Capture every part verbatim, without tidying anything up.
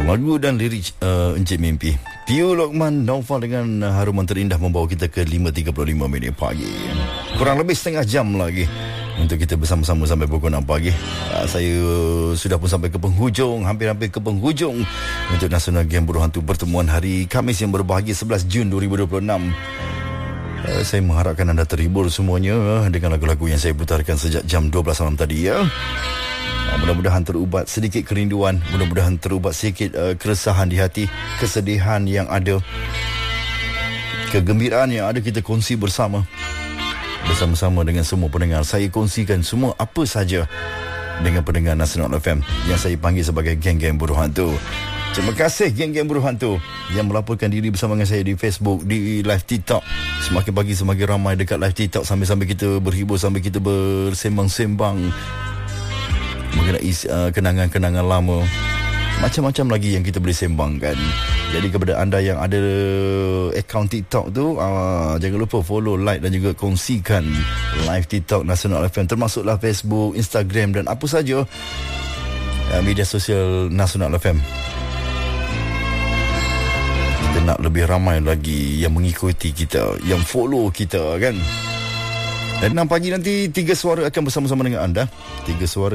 Lagu dan lirik uh, Encik Mimpi, Tio Lokman Naufal dengan haruman terindah membawa kita ke lima tiga puluh lima minit pagi. Kurang lebih setengah jam lagi untuk kita bersama-sama sampai pukul enam pagi. uh, Saya sudah pun sampai ke penghujung, hampir-hampir ke penghujung untuk Nasional Game Buruh Hantu pertemuan hari Khamis yang berbahagia sebelas Jun dua ribu dua puluh enam. uh, Saya mengharapkan anda terhibur semuanya uh, dengan lagu-lagu yang saya putarkan sejak jam dua belas malam tadi ya. Mudah-mudahan terubat sedikit kerinduan, mudah-mudahan terubat sedikit uh, keresahan di hati, kesedihan yang ada, kegembiraan yang ada, kita kongsi bersama bersama-sama dengan semua pendengar. Saya kongsikan semua apa saja dengan pendengar Nasional F M yang saya panggil sebagai geng-geng buruh hantu. Terima kasih geng-geng buruh hantu yang melaporkan diri bersama dengan saya di Facebook, di live TikTok. Semakin pagi semakin ramai dekat live TikTok, sambil-sambil kita berhibur, sambil kita bersembang-sembang mengenai uh, kenangan-kenangan lama. Macam-macam lagi yang kita boleh sembangkan. Jadi kepada anda yang ada akaun TikTok tu, uh, jangan lupa follow, like dan juga kongsikan live TikTok Nasional F M, termasuklah Facebook, Instagram dan apa saja uh, media sosial Nasional F M. Kita nak lebih ramai lagi yang mengikuti kita, yang follow kita kan. Dan enam pagi nanti Tiga Suara akan bersama-sama dengan anda. Tiga Suara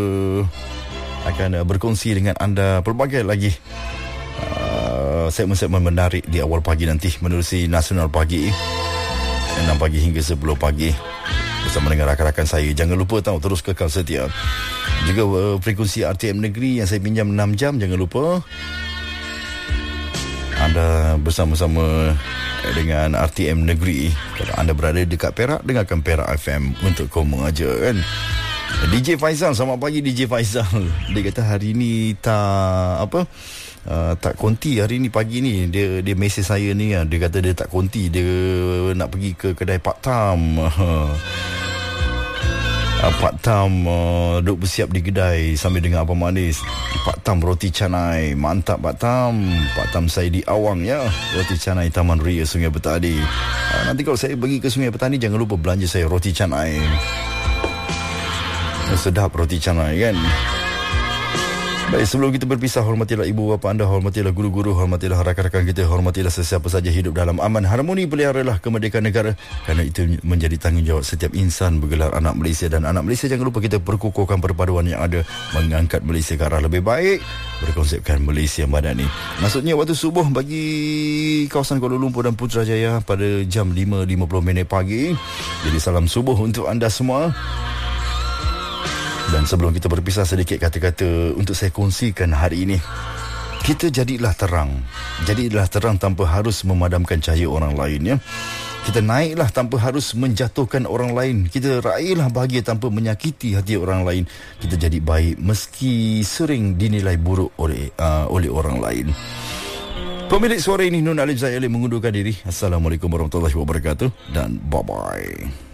akan berkongsi dengan anda pelbagai lagi uh, segmen-segmen menarik di awal pagi nanti menerusi Nasional Pagi enam pagi hingga sepuluh pagi bersama dengan rakan-rakan saya. Jangan lupa tahu, terus kekal setia. Juga uh, frekuensi R T M Negeri yang saya pinjam enam jam. Jangan lupa anda bersama-sama dengan R T M Negeri. Kalau anda berada dekat Perak, dengarkan Perak F M untuk koma aja kan. D J Faizal, selamat pagi D J Faizal. Dia kata hari ni tak apa uh, tak konti hari ni pagi ni. Dia dia mesej saya ni, dia kata dia tak konti, dia nak pergi ke kedai Pak Tam. Uh, Pak Tam uh, duduk bersiap di kedai sambil dengan apa manis. Pak Tam roti canai, mantap Pak Tam. Pak Tam saya di Awang ya, roti canai Taman Ria Sungai Petani. uh, Nanti kalau saya pergi ke Sungai Petani, jangan lupa belanja saya roti canai. Sedap roti canai kan. Baik, sebelum kita berpisah, hormatilah ibu bapa anda, hormatilah guru-guru, hormatilah rakan-rakan kita, hormatilah sesiapa saja hidup dalam aman harmoni, peliharalah kemerdekaan negara, kerana itu menjadi tanggungjawab setiap insan bergelar anak Malaysia. Dan anak Malaysia, jangan lupa kita perkukuhkan perpaduan yang ada, mengangkat Malaysia ke arah lebih baik, berkonsepkan Malaysia Madani. Maksudnya waktu subuh bagi kawasan Kuala Lumpur dan Putrajaya pada jam lima lima puluh minit pagi. Jadi salam subuh untuk anda semua. Dan sebelum kita berpisah, sedikit kata-kata untuk saya kongsikan hari ini. Kita jadilah terang. Jadilah terang tanpa harus memadamkan cahaya orang lain ya. Kita naiklah tanpa harus menjatuhkan orang lain. Kita raihlah bahagia tanpa menyakiti hati orang lain. Kita jadi baik meski sering dinilai buruk oleh uh, oleh orang lain. Pemilik suara ini Nun Alif Zaid Ali mengundurkan diri. Assalamualaikum warahmatullahi wabarakatuh dan bye-bye.